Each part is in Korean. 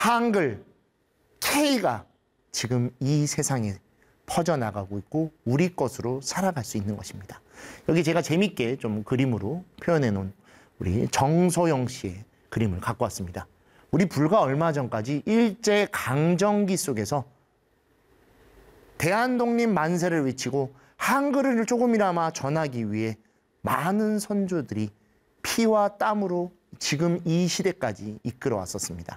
한글, K가 지금 이 세상에 퍼져나가고 있고 우리 것으로 살아갈 수 있는 것입니다. 여기 제가 재밌게 좀 그림으로 표현해 놓은 우리 정소영 씨의 그림을 갖고 왔습니다. 우리 불과 얼마 전까지 일제강점기 속에서 대한독립 만세를 외치고 한글을 조금이나마 전하기 위해 많은 선조들이 피와 땀으로 지금 이 시대까지 이끌어 왔었습니다.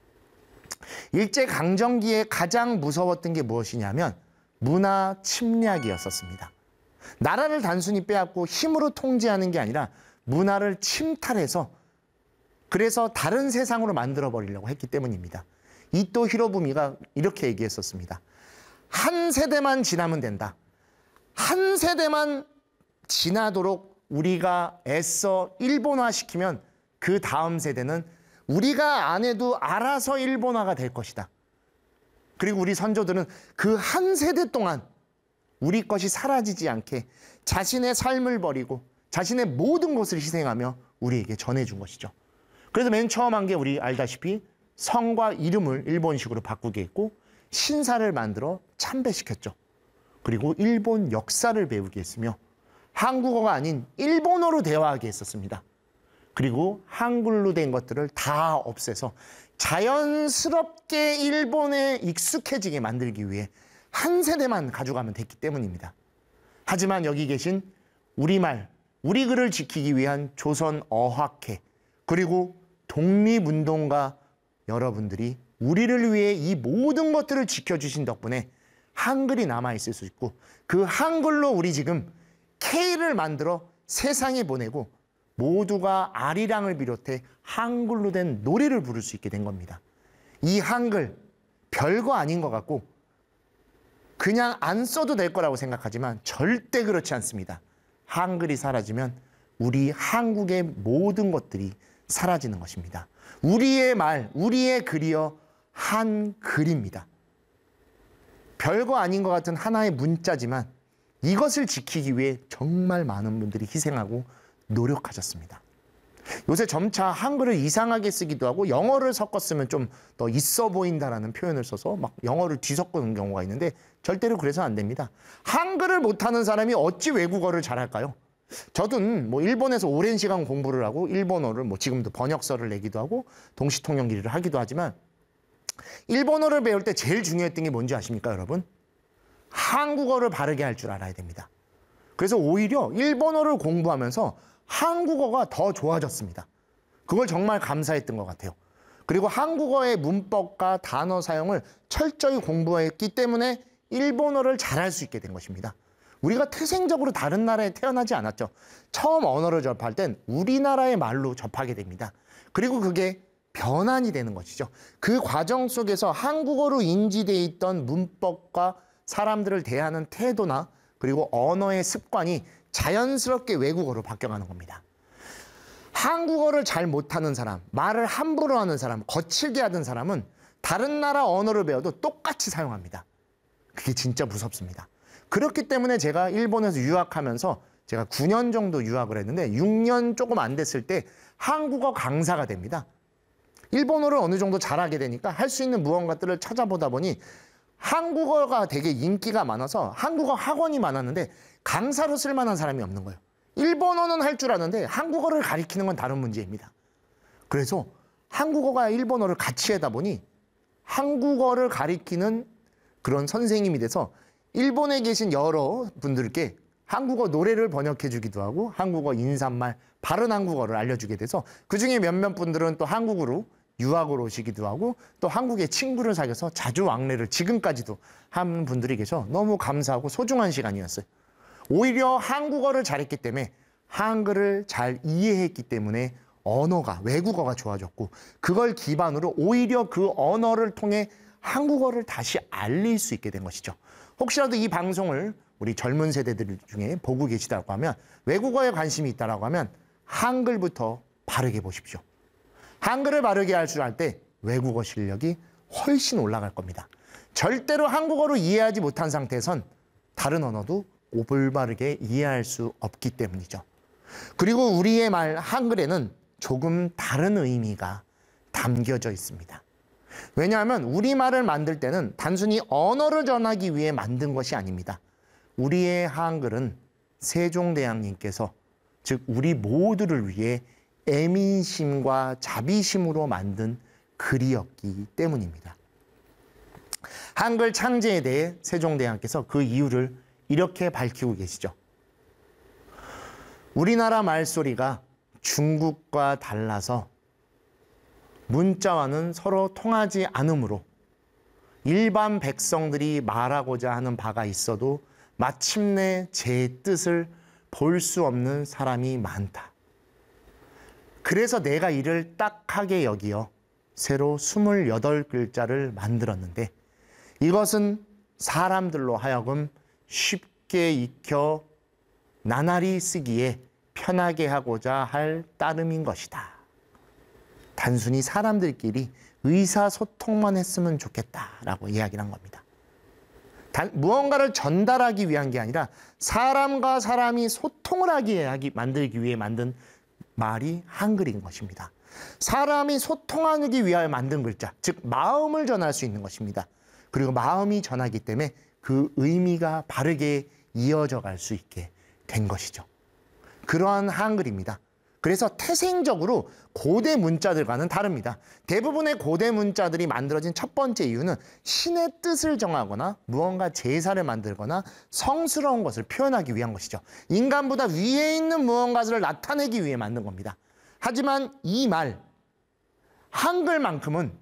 일제강점기에 가장 무서웠던 게 무엇이냐면 문화 침략이었었습니다. 나라를 단순히 빼앗고 힘으로 통제하는 게 아니라 문화를 침탈해서 그래서 다른 세상으로 만들어 버리려고 했기 때문입니다. 이토 히로부미가 이렇게 얘기했었습니다. 한 세대만 지나면 된다. 한 세대만 지나도록 우리가 애써 일본화시키면 그 다음 세대는 우리가 안 해도 알아서 일본화가 될 것이다. 그리고 우리 선조들은 그 한 세대 동안 우리 것이 사라지지 않게 자신의 삶을 버리고 자신의 모든 것을 희생하며 우리에게 전해준 것이죠. 그래서 맨 처음 한 게 우리 알다시피 성과 이름을 일본식으로 바꾸게 했고 신사를 만들어 참배시켰죠. 그리고 일본 역사를 배우게 했으며 한국어가 아닌 일본어로 대화하게 했었습니다. 그리고 한글로 된 것들을 다 없애서 자연스럽게 일본에 익숙해지게 만들기 위해 한 세대만 가져가면 됐기 때문입니다. 하지만 여기 계신 우리말, 우리 글을 지키기 위한 조선 어학회 그리고 독립운동가 여러분들이 우리를 위해 이 모든 것들을 지켜주신 덕분에 한글이 남아있을 수 있고 그 한글로 우리 지금 K를 만들어 세상에 보내고 모두가 아리랑을 비롯해 한글로 된 노래를 부를 수 있게 된 겁니다. 이 한글 별거 아닌 것 같고 그냥 안 써도 될 거라고 생각하지만 절대 그렇지 않습니다. 한글이 사라지면 우리 한국의 모든 것들이 사라지는 것입니다. 우리의 말, 우리의 글이여 한글입니다. 별거 아닌 것 같은 하나의 문자지만 이것을 지키기 위해 정말 많은 분들이 희생하고 노력하셨습니다. 요새 점차 한글을 이상하게 쓰기도 하고 영어를 섞어 쓰면 좀 더 있어 보인다라는 표현을 써서 막 영어를 뒤섞는 경우가 있는데 절대로 그래서 안 됩니다. 한글을 못하는 사람이 어찌 외국어를 잘할까요? 저도 뭐 일본에서 오랜 시간 공부를 하고 일본어를 뭐 지금도 번역서를 내기도 하고 동시통역일을 하기도 하지만 일본어를 배울 때 제일 중요했던 게 뭔지 아십니까, 여러분? 한국어를 바르게 할 줄 알아야 됩니다. 그래서 오히려 일본어를 공부하면서 한국어가 더 좋아졌습니다. 그걸 정말 감사했던 것 같아요. 그리고 한국어의 문법과 단어 사용을 철저히 공부했기 때문에 일본어를 잘할 수 있게 된 것입니다. 우리가 태생적으로 다른 나라에 태어나지 않았죠. 처음 언어를 접할 땐 우리나라의 말로 접하게 됩니다. 그리고 그게 변환이 되는 것이죠. 그 과정 속에서 한국어로 인지되어 있던 문법과 사람들을 대하는 태도나 그리고 언어의 습관이 자연스럽게 외국어로 바뀌어가는 겁니다. 한국어를 잘 못하는 사람, 말을 함부로 하는 사람, 거칠게 하던 사람은 다른 나라 언어를 배워도 똑같이 사용합니다. 그게 진짜 무섭습니다. 그렇기 때문에 제가 일본에서 유학하면서 제가 9년 정도 유학을 했는데 6년 조금 안 됐을 때 한국어 강사가 됩니다. 일본어를 어느 정도 잘하게 되니까 할 수 있는 무언가들을 찾아보다 보니 한국어가 되게 인기가 많아서 한국어 학원이 많았는데 강사로 쓸만한 사람이 없는 거예요. 일본어는 할 줄 아는데 한국어를 가리키는 건 다른 문제입니다. 그래서 한국어가 일본어를 같이 하다 보니 한국어를 가리키는 그런 선생님이 돼서 일본에 계신 여러 분들께 한국어 노래를 번역해 주기도 하고 한국어 인사말, 바른 한국어를 알려주게 돼서 그중에 몇몇 분들은 또 한국으로 유학을 오시기도 하고 또 한국에 친구를 사귀어서 자주 왕래를 지금까지도 하는 분들이 계셔 너무 감사하고 소중한 시간이었어요. 오히려 한국어를 잘했기 때문에 한글을 잘 이해했기 때문에 언어가, 외국어가 좋아졌고 그걸 기반으로 오히려 그 언어를 통해 한국어를 다시 알릴 수 있게 된 것이죠. 혹시라도 이 방송을 우리 젊은 세대들 중에 보고 계시다고 하면 외국어에 관심이 있다고 하면 한글부터 바르게 보십시오. 한글을 바르게 할 줄 알 때 외국어 실력이 훨씬 올라갈 겁니다. 절대로 한국어로 이해하지 못한 상태에선 다른 언어도 올바르게 이해할 수 없기 때문이죠. 그리고 우리의 말 한글에는 조금 다른 의미가 담겨져 있습니다. 왜냐하면 우리말을 만들 때는 단순히 언어를 전하기 위해 만든 것이 아닙니다. 우리의 한글은 세종대왕님께서, 즉 우리 모두를 위해 애민심과 자비심으로 만든 글이었기 때문입니다. 한글 창제에 대해 세종대왕께서 그 이유를 이렇게 밝히고 계시죠. 우리나라 말소리가 중국과 달라서 문자와는 서로 통하지 않으므로 일반 백성들이 말하고자 하는 바가 있어도 마침내 제 뜻을 볼 수 없는 사람이 많다. 그래서 내가 이를 딱하게 여기어 새로 28글자를 만들었는데, 이것은 사람들로 하여금 쉽게 익혀 나날이 쓰기에 편하게 하고자 할 따름인 것이다. 단순히 사람들끼리 의사소통만 했으면 좋겠다라고 이야기를 한 겁니다. 무언가를 전달하기 위한 게 아니라 사람과 사람이 소통을 만들기 위해 만든 말이 한글인 것입니다. 사람이 소통하기 위하여 만든 글자, 즉 마음을 전할 수 있는 것입니다. 그리고 마음이 전하기 때문에 그 의미가 바르게 이어져 갈 수 있게 된 것이죠. 그러한 한글입니다. 그래서 태생적으로 고대 문자들과는 다릅니다. 대부분의 고대 문자들이 만들어진 첫 번째 이유는 신의 뜻을 정하거나 무언가 제사를 만들거나 성스러운 것을 표현하기 위한 것이죠. 인간보다 위에 있는 무언가를 나타내기 위해 만든 겁니다. 하지만 이 말, 한글만큼은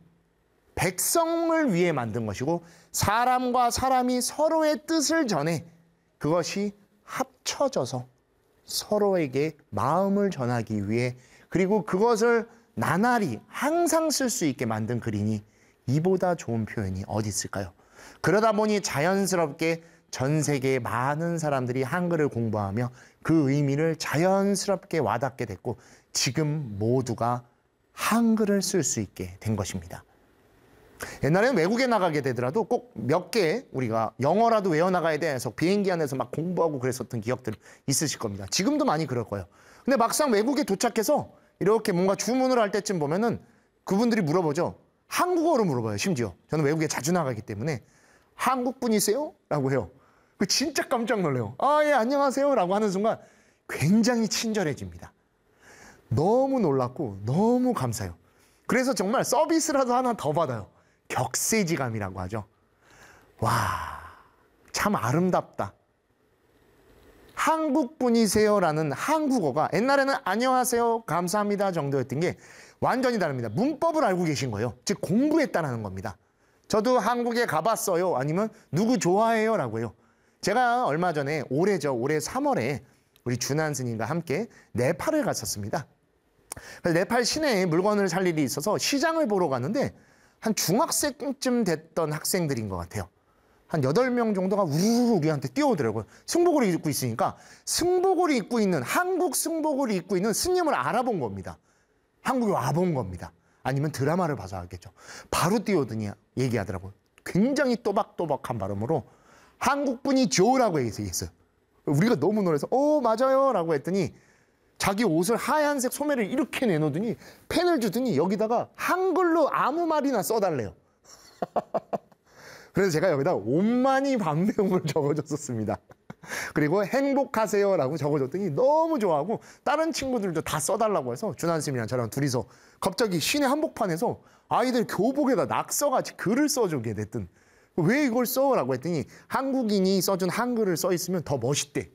백성을 위해 만든 것이고, 사람과 사람이 서로의 뜻을 전해 그것이 합쳐져서 서로에게 마음을 전하기 위해, 그리고 그것을 나날이 항상 쓸 수 있게 만든 글이니 이보다 좋은 표현이 어디 있을까요? 그러다 보니 자연스럽게 전 세계의 많은 사람들이 한글을 공부하며 그 의미를 자연스럽게 와닿게 됐고, 지금 모두가 한글을 쓸 수 있게 된 것입니다. 옛날에는 외국에 나가게 되더라도 꼭 몇 개 우리가 영어라도 외워나가야 돼서 비행기 안에서 막 공부하고 그랬었던 기억들 있으실 겁니다. 지금도 많이 그럴 거예요. 근데 막상 외국에 도착해서 이렇게 뭔가 주문을 할 때쯤 보면은 그분들이 물어보죠. 한국어로 물어봐요, 심지어. 저는 외국에 자주 나가기 때문에 한국 분이세요? 라고 해요. 진짜 깜짝 놀래요. 아, 예, 안녕하세요. 라고 하는 순간 굉장히 친절해집니다. 너무 놀랍고 너무 감사해요. 그래서 정말 서비스라도 하나 더 받아요. 격세지감이라고 하죠. 와, 참 아름답다. 한국 분이세요라는 한국어가 옛날에는 안녕하세요, 감사합니다 정도였던 게 완전히 다릅니다. 문법을 알고 계신 거예요. 즉 공부했다는 겁니다. 저도 한국에 가봤어요. 아니면 누구 좋아해요? 라고 해요. 제가 얼마 전에 올해 3월에 우리 준한 스님과 함께 네팔을 갔었습니다. 네팔 시내에 물건을 살 일이 있어서 시장을 보러 갔는데 한 중학생쯤 됐던 학생들인 것 같아요. 한 8명 정도가 우르르 우리한테 뛰어오더라고요. 승복을 입고 있으니까 승복을 입고 있는, 한국 승복을 입고 있는 스님을 알아본 겁니다. 한국에 와본 겁니다. 아니면 드라마를 봐서 알겠죠. 바로 뛰어오더니 얘기하더라고요. 굉장히 또박또박한 발음으로 한국분이죠라고 얘기했어요. 우리가 너무 놀라서 맞아요 라고 했더니 자기 옷을 하얀색 소매를 이렇게 내놓더니 펜을 주더니 여기다가 한글로 아무 말이나 써달래요. 그래서 제가 여기다 온만이 밤배움을 적어줬었습니다. 그리고 행복하세요라고 적어줬더니 너무 좋아하고 다른 친구들도 다 써달라고 해서 준한 스님이랑 저랑 둘이서 갑자기 시내 한복판에서 아이들 교복에다 낙서같이 글을 써주게 됐든, 왜 이걸 써? 라고 했더니 한국인이 써준 한글을 써 있으면 더 멋있대.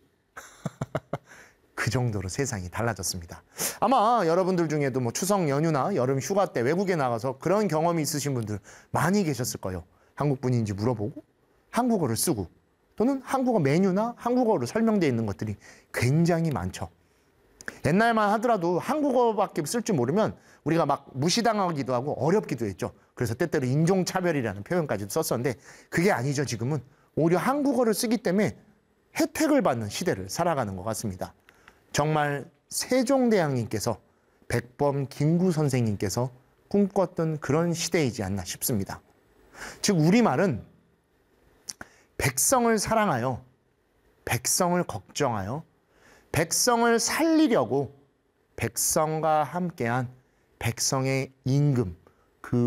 그 정도로 세상이 달라졌습니다. 아마 여러분들 중에도 뭐 추석 연휴나 여름 휴가 때 외국에 나가서 그런 경험이 있으신 분들 많이 계셨을 거예요. 한국 분인지 물어보고 한국어를 쓰고, 또는 한국어 메뉴나 한국어로 설명되어 있는 것들이 굉장히 많죠. 옛날만 하더라도 한국어밖에 쓸 줄 모르면 우리가 막 무시당하기도 하고 어렵기도 했죠. 그래서 때때로 인종차별이라는 표현까지 썼었는데 그게 아니죠. 지금은 오히려 한국어를 쓰기 때문에 혜택을 받는 시대를 살아가는 것 같습니다. 정말 세종대왕님께서, 백범 김구 선생님께서 꿈꿨던 그런 시대이지 않나 싶습니다. 즉 우리말은 백성을 사랑하여, 백성을 걱정하여, 백성을 살리려고 백성과 함께한 백성의 임금,